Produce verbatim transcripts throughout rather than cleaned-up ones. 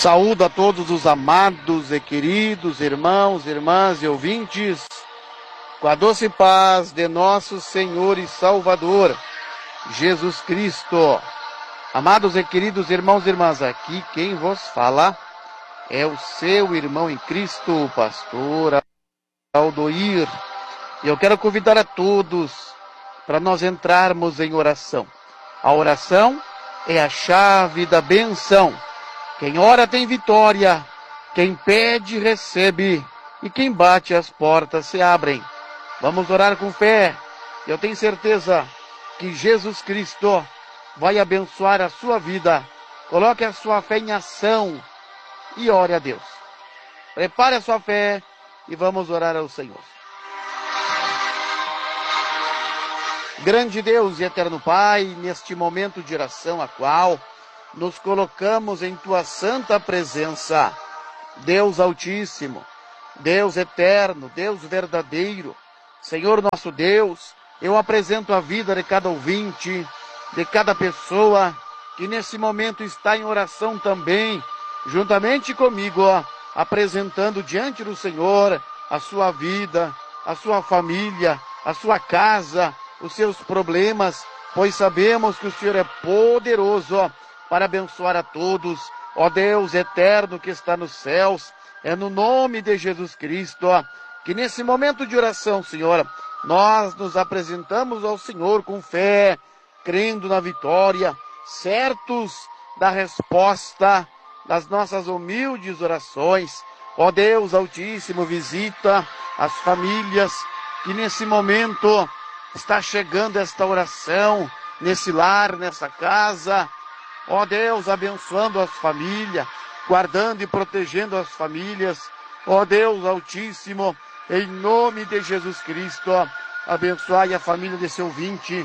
Saúdo a todos os amados e queridos irmãos, irmãs e ouvintes, com a doce paz de nosso Senhor e Salvador, Jesus Cristo. Amados e queridos irmãos e irmãs, aqui quem vos fala é o seu irmão em Cristo, o pastor Aldoir. E eu quero convidar a todos para nós entrarmos em oração. A oração é a chave da benção. Quem ora tem vitória, quem pede recebe, e quem bate as portas se abrem. Vamos orar com fé. Eu tenho certeza que Jesus Cristo vai abençoar a sua vida. Coloque a sua fé em ação e ore a Deus. Prepare a sua fé e vamos orar ao Senhor. Grande Deus e eterno Pai, neste momento de oração a qual nos colocamos em Tua santa presença, Deus Altíssimo, Deus eterno, Deus verdadeiro, Senhor nosso Deus, eu apresento a vida de cada ouvinte, de cada pessoa que nesse momento está em oração também, juntamente comigo, ó, apresentando diante do Senhor a sua vida, a sua família, a sua casa, os seus problemas, pois sabemos que o Senhor é poderoso, ó, para abençoar a todos, ó Deus eterno que está nos céus. É no nome de Jesus Cristo, ó, que nesse momento de oração, Senhor, nós nos apresentamos ao Senhor com fé, crendo na vitória, certos da resposta das nossas humildes orações. Ó Deus Altíssimo, visita as famílias que nesse momento está chegando esta oração, nesse lar, nessa casa. Ó Deus, abençoando as famílias, guardando e protegendo as famílias. Ó Deus Altíssimo, em nome de Jesus Cristo, abençoai a família desse ouvinte,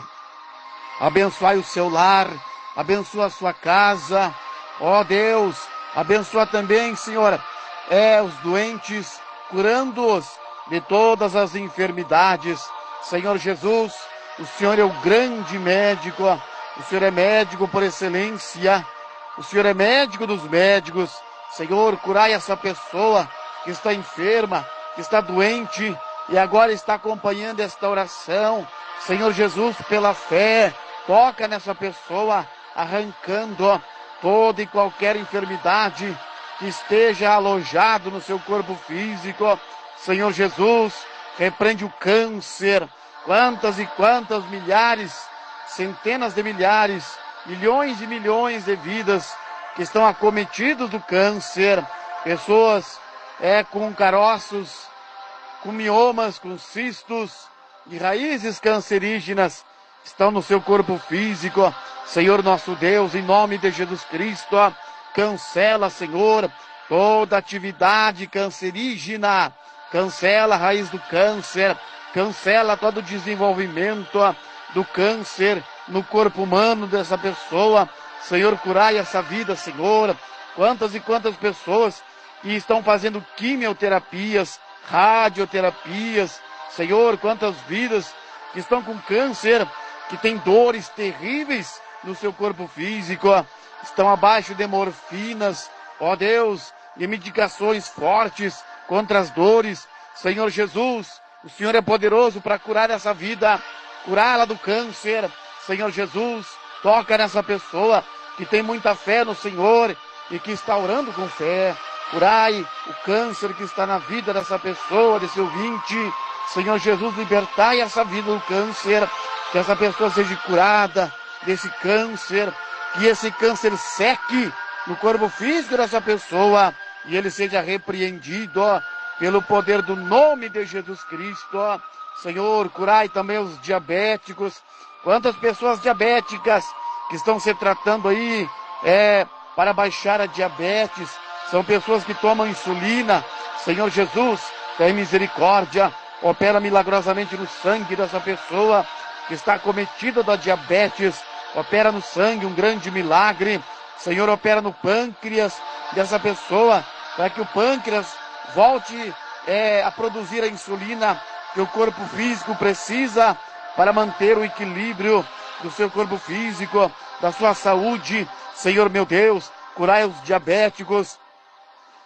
abençoai o seu lar, abençoa a sua casa. Ó Deus, abençoa também, Senhor, é, os doentes, curando-os de todas as enfermidades. Senhor Jesus, o Senhor é o grande médico, o Senhor é médico por excelência, o Senhor é médico dos médicos. Senhor, curai essa pessoa que está enferma, que está doente e agora está acompanhando esta oração. Senhor Jesus, pela fé, toca nessa pessoa, arrancando toda e qualquer enfermidade que esteja alojado no seu corpo físico. Senhor Jesus, repreende o câncer. Quantas e quantas milhares, centenas de milhares, milhões e milhões de vidas que estão acometidos do câncer. Pessoas é, com caroços, com miomas, com cistos e raízes cancerígenas estão no seu corpo físico. Senhor nosso Deus, em nome de Jesus Cristo, cancela, Senhor, toda atividade cancerígena. Cancela a raiz do câncer, cancela todo o desenvolvimento do câncer no corpo humano dessa pessoa. Senhor, curai essa vida, Senhor. Quantas e quantas pessoas que estão fazendo quimioterapias, radioterapias. Senhor, quantas vidas que estão com câncer, que têm dores terríveis no seu corpo físico, estão abaixo de morfinas, ó Deus, de medicações fortes contra as dores. Senhor Jesus, o Senhor é poderoso para curar essa vida, curá-la do câncer. Senhor Jesus, toca nessa pessoa que tem muita fé no Senhor e que está orando com fé. Curai o câncer que está na vida dessa pessoa, desse ouvinte. Senhor Jesus, libertai essa vida do câncer, que essa pessoa seja curada desse câncer, que esse câncer seque no corpo físico dessa pessoa e ele seja repreendido pelo poder do nome de Jesus Cristo. Senhor, curai também os diabéticos. Quantas pessoas diabéticas que estão se tratando aí é, para baixar a diabetes. São pessoas que tomam insulina. Senhor Jesus, tem misericórdia. Opera milagrosamente no sangue dessa pessoa que está acometida da diabetes. Opera no sangue um grande milagre. Senhor, opera no pâncreas dessa pessoa, para que o pâncreas volte é, a produzir a insulina que o corpo físico precisa para manter o equilíbrio do seu corpo físico, da sua saúde. Senhor meu Deus, curai os diabéticos,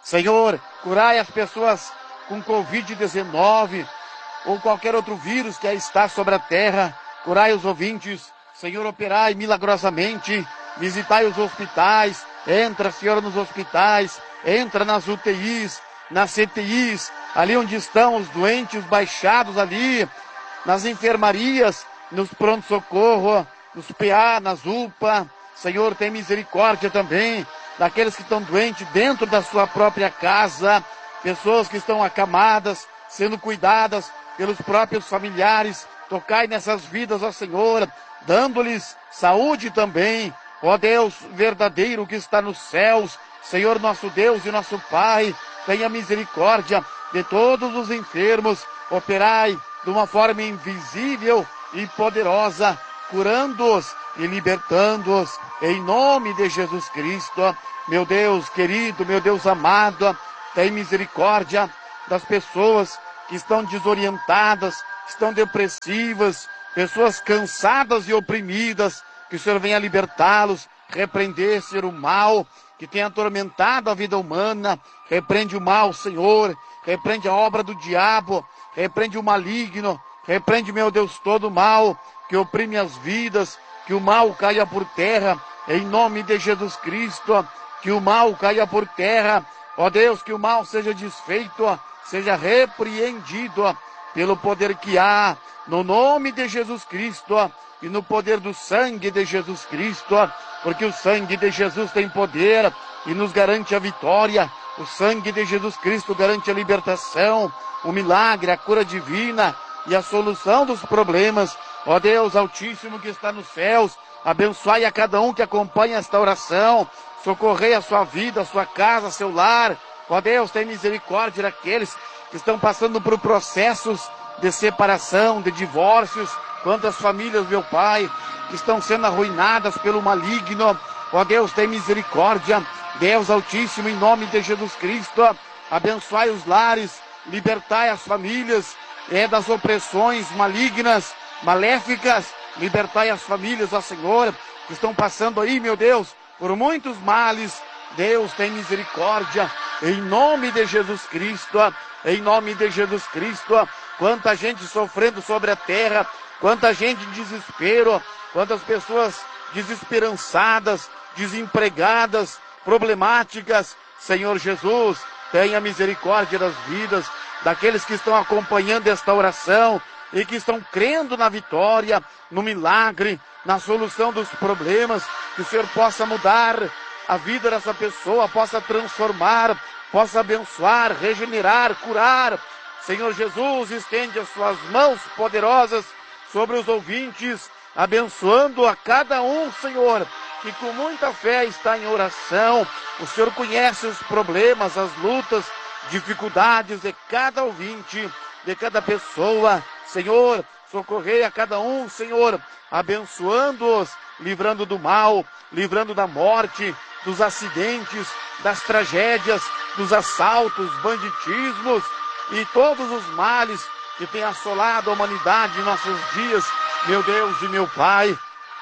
Senhor, curai as pessoas com covid dezenove ou qualquer outro vírus que aí está sobre a terra. Curai os ouvintes. Senhor, operai milagrosamente. Visitai os hospitais. Entra, Senhor, nos hospitais. Entra nas U T Is, nas C T Is, ali onde estão os doentes baixados ali, nas enfermarias, nos pronto-socorro, nos P A, nas U P A. Senhor, tem misericórdia também daqueles que estão doentes dentro da sua própria casa, pessoas que estão acamadas, sendo cuidadas pelos próprios familiares. Tocai nessas vidas, ó Senhor, dando-lhes saúde também. Ó Deus verdadeiro que está nos céus, Senhor nosso Deus e nosso Pai, tenha misericórdia de todos os enfermos. Operai de uma forma invisível e poderosa, curando-os e libertando-os, em nome de Jesus Cristo. Meu Deus querido, meu Deus amado, tem misericórdia das pessoas que estão desorientadas, estão depressivas, pessoas cansadas e oprimidas, que o Senhor venha libertá-los, repreender, Senhor, o mal que tem atormentado a vida humana. Repreende o mal, Senhor, repreende a obra do diabo, repreende o maligno, repreende, meu Deus, todo o mal que oprime as vidas, que o mal caia por terra, em nome de Jesus Cristo, que o mal caia por terra, ó Deus, que o mal seja desfeito, seja repreendido pelo poder que há, no nome de Jesus Cristo, e no poder do sangue de Jesus Cristo, porque o sangue de Jesus tem poder e nos garante a vitória. O sangue de Jesus Cristo garante a libertação, o milagre, a cura divina e a solução dos problemas. Ó Deus Altíssimo que está nos céus, abençoai a cada um que acompanha esta oração, socorrei a sua vida, a sua casa, seu lar. Ó Deus, tem misericórdia daqueles que estão passando por processos de separação, de divórcios. Quantas famílias, meu Pai, que estão sendo arruinadas pelo maligno. Ó Deus, tem misericórdia. Deus Altíssimo, em nome de Jesus Cristo, abençoai os lares, libertai as famílias é, das opressões malignas, maléficas. Libertai as famílias, ó Senhor, que estão passando aí, meu Deus, por muitos males. Deus, tem misericórdia. Em nome de Jesus Cristo, em nome de Jesus Cristo. Quanta gente sofrendo sobre a terra, quanta gente em desespero, quantas pessoas desesperançadas, desempregadas, problemáticas. Senhor Jesus, tenha misericórdia das vidas daqueles que estão acompanhando esta oração e que estão crendo na vitória, no milagre, na solução dos problemas. Que o Senhor possa mudar a vida dessa pessoa, possa transformar, possa abençoar, regenerar, curar. Senhor Jesus, estende as suas mãos poderosas sobre os ouvintes, abençoando a cada um, Senhor, que com muita fé está em oração. O Senhor conhece os problemas, as lutas, dificuldades de cada ouvinte, de cada pessoa. Senhor, socorrei a cada um, Senhor, abençoando-os, livrando do mal, livrando da morte, dos acidentes, das tragédias, dos assaltos, banditismos e todos os males que têm assolado a humanidade em nossos dias. Meu Deus e meu Pai,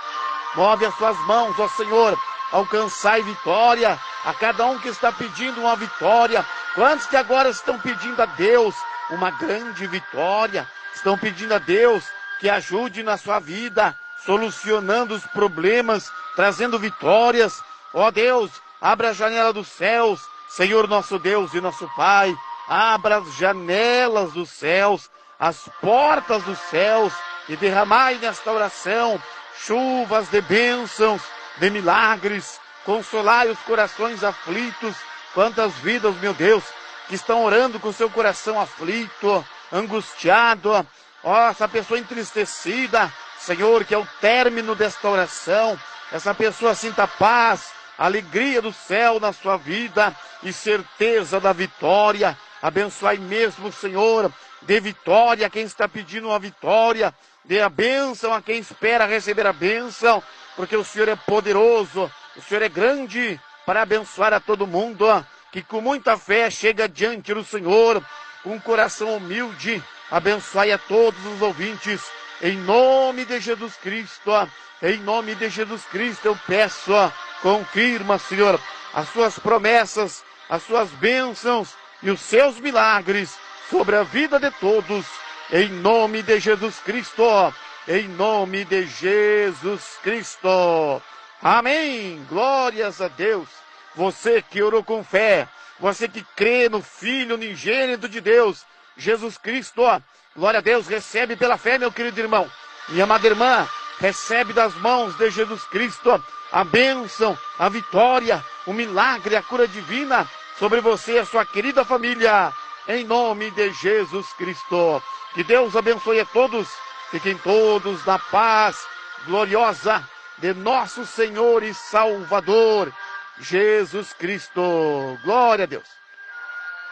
move as suas mãos, ó Senhor, alcançai vitória a cada um que está pedindo uma vitória. Quantos que agora estão pedindo a Deus uma grande vitória, estão pedindo a Deus que ajude na sua vida, solucionando os problemas, trazendo vitórias. Ó Deus, abra a janela dos céus, Senhor nosso Deus e nosso Pai, abra as janelas dos céus, as portas dos céus, e derramai nesta oração chuvas de bênçãos, de milagres. Consolai os corações aflitos. Quantas vidas, meu Deus, que estão orando com seu coração aflito, angustiado. Ó, essa pessoa entristecida, Senhor, que é o término desta oração, essa pessoa sinta paz, alegria do céu na sua vida e certeza da vitória. Abençoai mesmo, Senhor, dê vitória a quem está pedindo uma vitória, dê a bênção a quem espera receber a bênção, porque o Senhor é poderoso, o Senhor é grande para abençoar a todo mundo, que com muita fé chega diante do Senhor, com um coração humilde. Abençoai a todos os ouvintes, em nome de Jesus Cristo, em nome de Jesus Cristo eu peço, confirma, Senhor, as suas promessas as suas bênçãos e os seus milagres sobre a vida de todos, em nome de Jesus Cristo, em nome de Jesus Cristo. Amém. Glórias a Deus. Você que orou com fé, você que crê no Filho unigênito de Deus, Jesus Cristo, glória a Deus, recebe pela fé, meu querido irmão. Minha amada irmã, recebe das mãos de Jesus Cristo a bênção, a vitória, o milagre, a cura divina sobre você e a sua querida família, em nome de Jesus Cristo. Que Deus abençoe a todos, fiquem todos na paz gloriosa de nosso Senhor e Salvador, Jesus Cristo. Glória a Deus.